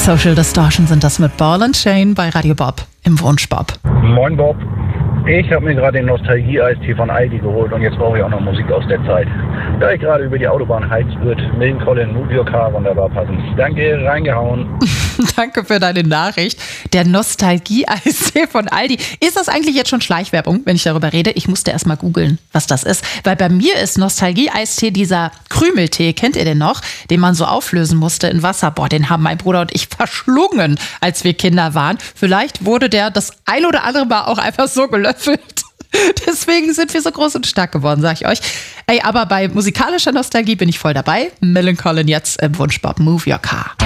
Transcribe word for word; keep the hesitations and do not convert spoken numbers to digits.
Social Distortion sind das mit Ball and Chain bei Radio Bob im Wunschbob. Moin Bob, ich habe mir gerade den Nostalgie-Eistee von Aldi geholt und jetzt brauche ich auch noch Musik aus der Zeit. Da ich gerade über die Autobahn heizt wird, Millencolin, Move Your Car, wunderbar passend. Danke, reingehauen. Danke für deine Nachricht. Der Nostalgie-Eistee von Aldi. Ist das eigentlich jetzt schon Schleichwerbung, wenn ich darüber rede? Ich musste erst mal googeln, was das ist. Weil bei mir ist Nostalgie-Eistee dieser Krümeltee, kennt ihr den noch? Den man so auflösen musste in Wasser. Boah, den haben mein Bruder und ich verschlungen, als wir Kinder waren. Vielleicht wurde der das ein oder andere Mal auch einfach so gelöffelt. Deswegen sind wir so groß und stark geworden, sag ich euch. Ey, aber bei musikalischer Nostalgie bin ich voll dabei. Millencolin jetzt im Wunschbob Move Your Car.